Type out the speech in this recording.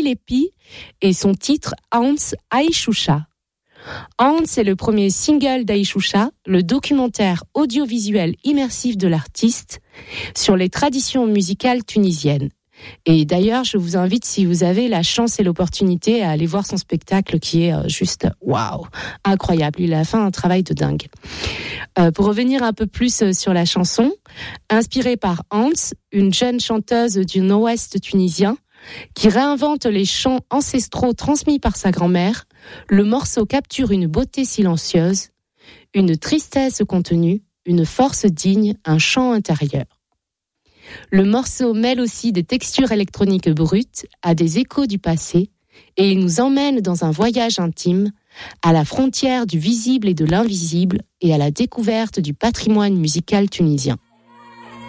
Ali Lepi et son titre Hans Aïchoucha. Hans est le premier single d'Aïchoucha, le documentaire audiovisuel immersif de l'artiste sur les traditions musicales tunisiennes. Et d'ailleurs, je vous invite, si vous avez la chance et l'opportunité, à aller voir son spectacle qui est juste waouh, incroyable. Il a fait un travail de dingue. Pour revenir un peu plus sur la chanson, inspirée par Hans, une jeune chanteuse du nord-ouest tunisien, qui réinvente les chants ancestraux transmis par sa grand-mère, le morceau capture une beauté silencieuse, une tristesse contenue, une force digne, un chant intérieur. Le morceau mêle aussi des textures électroniques brutes à des échos du passé et il nous emmène dans un voyage intime à la frontière du visible et de l'invisible et à la découverte du patrimoine musical tunisien.